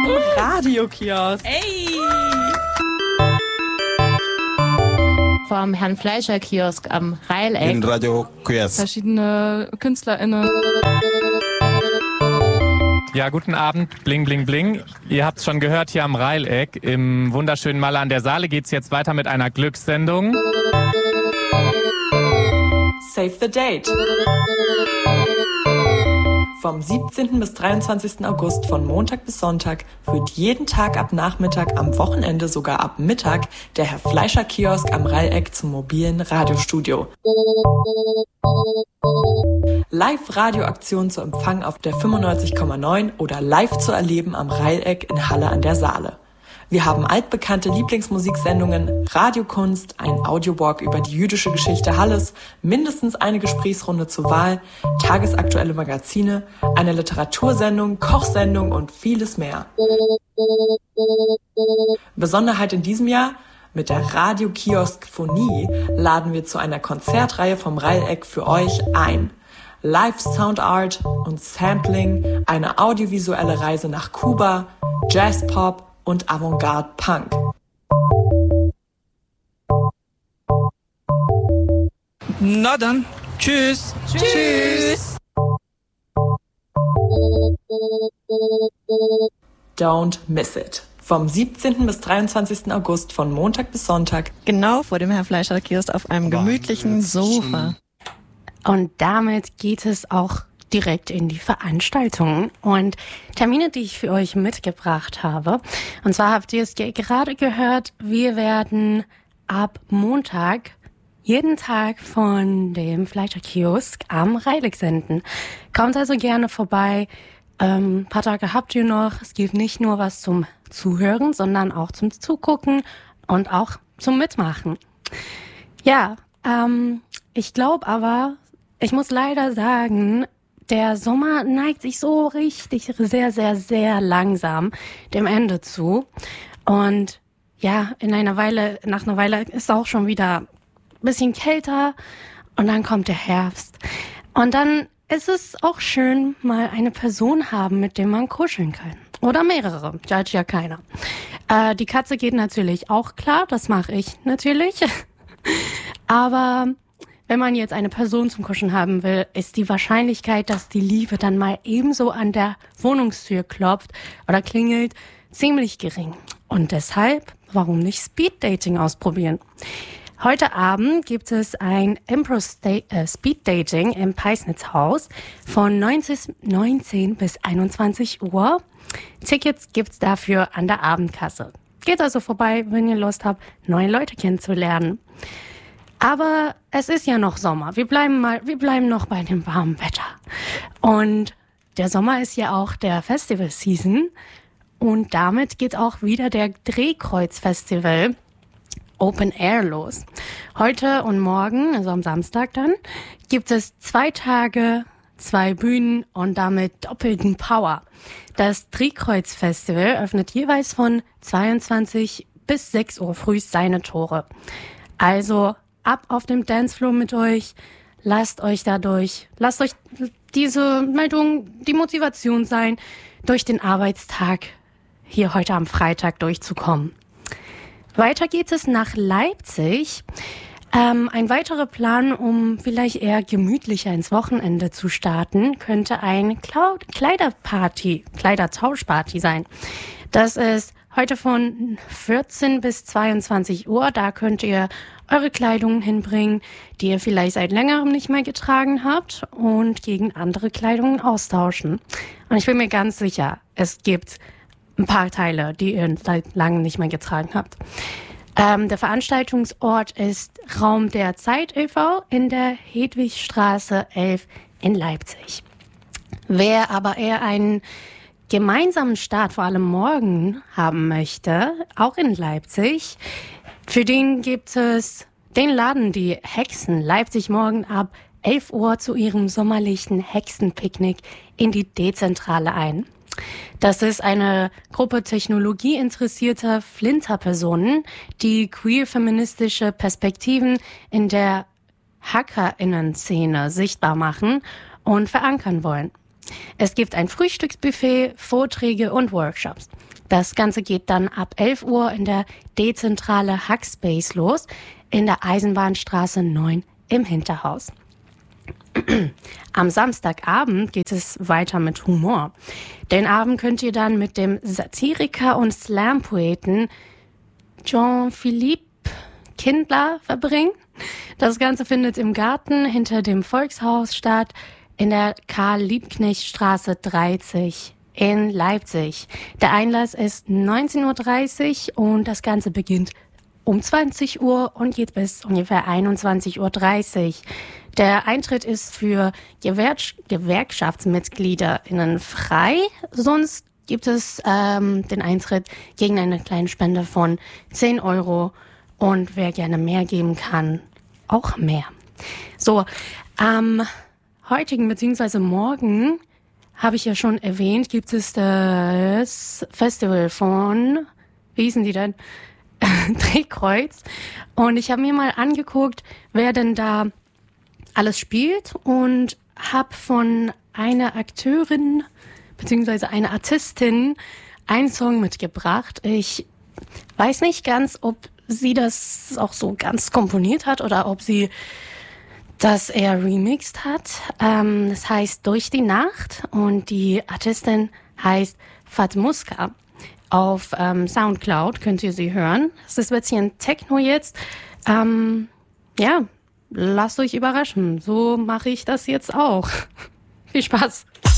am Radiokiosk. Ey! Vom Herrn Fleischer-Kiosk am Rheileck. In Radiokiosk. Verschiedene KünstlerInnen. Ja, guten Abend, bling, bling, bling. Ihr habt es schon gehört, hier am Rheileck, im wunderschönen Malle an der Saale geht's jetzt weiter mit einer Glückssendung. Save the Date. Vom 17. bis 23. August von Montag bis Sonntag führt jeden Tag ab Nachmittag, am Wochenende sogar ab Mittag der Herr Fleischer-Kiosk am Rheileck zum mobilen Radiostudio. Live-Radioaktion zu empfangen auf der 95,9 oder live zu erleben am Rheileck in Halle an der Saale. Wir haben altbekannte Lieblingsmusiksendungen, Radiokunst, ein Audiowalk über die jüdische Geschichte Halles, mindestens eine Gesprächsrunde zur Wahl, tagesaktuelle Magazine, eine Literatursendung, Kochsendung und vieles mehr. Besonderheit in diesem Jahr: Mit der Radiokiosk-Phonie laden wir zu einer Konzertreihe vom Rheileck für euch ein. Live Sound Art und Sampling, eine audiovisuelle Reise nach Kuba, Jazz-Pop und Avantgarde Punk. Na dann, tschüss. Tschüss. Don't miss it. Vom 17. bis 23. August von Montag bis Sonntag. Genau vor dem Herr Fleischer-Kiosk auf einem gemütlichen Sofa. Und damit geht es auch direkt in die Veranstaltungen und Termine, die ich für euch mitgebracht habe. Und zwar habt ihr es gerade gehört, wir werden ab Montag jeden Tag von dem Fleischer-Kiosk am Rheileck senden. Kommt also gerne vorbei. Ein paar Tage habt ihr noch. Es gibt nicht nur was zum Zuhören, sondern auch zum Zugucken und auch zum Mitmachen. Ja, ich glaube aber, ich muss leider sagen, der Sommer neigt sich so richtig sehr, sehr, sehr langsam dem Ende zu. Und ja, nach einer Weile ist auch schon wieder ein bisschen kälter und dann kommt der Herbst. Und dann ist es auch schön, mal eine Person haben, mit dem man kuscheln kann. Oder mehrere, judge ja keiner. Die Katze geht natürlich auch klar, das mache ich natürlich. Aber wenn man jetzt eine Person zum Kuscheln haben will, ist die Wahrscheinlichkeit, dass die Liebe dann mal ebenso an der Wohnungstür klopft oder klingelt, ziemlich gering. Und deshalb, warum nicht Speeddating ausprobieren? Heute Abend gibt es ein Speeddating im Peisnitzhaus von 19 bis 21 Uhr. Tickets gibt's dafür an der Abendkasse. Geht also vorbei, wenn ihr Lust habt, neue Leute kennenzulernen. Aber es ist ja noch Sommer. Wir bleiben noch bei dem warmen Wetter. Und der Sommer ist ja auch der Festival-Season. Und damit geht auch wieder der Drehkreuz-Festival Open Air los. Heute und morgen, also am Samstag dann, gibt es 2 Tage, 2 Bühnen und damit doppelten Power. Das Drehkreuz-Festival öffnet jeweils von 22 bis 6 Uhr früh seine Tore. Also ab auf dem Dancefloor mit euch, lasst euch diese Meldung die Motivation sein, durch den Arbeitstag hier heute am Freitag durchzukommen. Weiter geht es nach Leipzig. Ein weiterer Plan, um vielleicht eher gemütlicher ins Wochenende zu starten, könnte ein Kleidertauschparty sein. Das ist heute von 14 bis 22 Uhr. Da könnt ihr eure Kleidung hinbringen, die ihr vielleicht seit längerem nicht mehr getragen habt und gegen andere Kleidungen austauschen. Und ich bin mir ganz sicher, es gibt ein paar Teile, die ihr seit langem nicht mehr getragen habt. Der Veranstaltungsort ist Raum der Zeit e.V. in der Hedwigstraße 11 in Leipzig. Wer aber eher einen gemeinsamen Start, vor allem morgen, haben möchte, auch in Leipzig, für den gibt es den Laden Die Hexen Leipzig morgen ab 11 Uhr zu ihrem sommerlichen Hexenpicknick in die Dezentrale ein. Das ist eine Gruppe technologieinteressierter Flinterpersonen, die queer-feministische Perspektiven in der HackerInnen-Szene sichtbar machen und verankern wollen. Es gibt ein Frühstücksbuffet, Vorträge und Workshops. Das Ganze geht dann ab 11 Uhr in der Dezentrale Hackspace los, in der Eisenbahnstraße 9 im Hinterhaus. Am Samstagabend geht es weiter mit Humor. Den Abend könnt ihr dann mit dem Satiriker und Slam-Poeten Jean-Philippe Kindler verbringen. Das Ganze findet im Garten hinter dem Volkshaus statt, in der Karl-Liebknecht-Straße 30 in Leipzig. Der Einlass ist 19:30 Uhr und das Ganze beginnt um 20 Uhr und geht bis ungefähr 21:30 Uhr. Der Eintritt ist für GewerkschaftsmitgliederInnen frei. Sonst gibt es den Eintritt gegen eine kleine Spende von 10 Euro. Und wer gerne mehr geben kann, auch mehr. So, am heutigen bzw. morgen, habe ich ja schon erwähnt, gibt es das Festival von, wie hießen die denn? Drehkreuz. Und ich habe mir mal angeguckt, wer denn da alles spielt und habe von einer Akteurin bzw. einer Artistin einen Song mitgebracht. Ich weiß nicht ganz, ob sie das auch so ganz komponiert hat oder ob sie das eher remixed hat. Das heißt Durch die Nacht und die Artistin heißt Fatmuska. Auf Soundcloud könnt ihr sie hören. Es ist ein bisschen Techno jetzt. Lasst euch überraschen. So mache ich das jetzt auch. Viel Spaß.